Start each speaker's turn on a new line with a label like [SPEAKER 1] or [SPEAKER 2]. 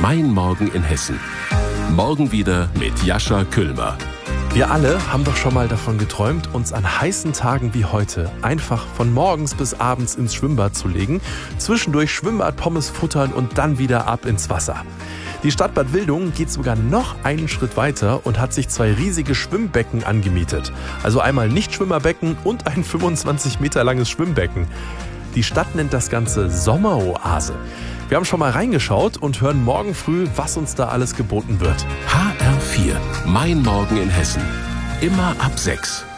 [SPEAKER 1] Mein Morgen in Hessen. Morgen wieder mit Jascha Küllmer.
[SPEAKER 2] Wir alle haben doch schon mal davon geträumt, uns an heißen Tagen wie heute einfach von morgens bis abends ins Schwimmbad zu legen, zwischendurch Schwimmbad-Pommes futtern und dann wieder ab ins Wasser. Die Stadt Bad Wildungen geht sogar noch einen Schritt weiter und hat sich 2 riesige Schwimmbecken angemietet. Also einmal Nichtschwimmerbecken und ein 25 Meter langes Schwimmbecken. Die Stadt nennt das Ganze Sommeroase. Wir haben schon mal reingeschaut und hören morgen früh, was uns da alles geboten wird.
[SPEAKER 1] HR4, Mein Morgen in Hessen. Immer ab 6.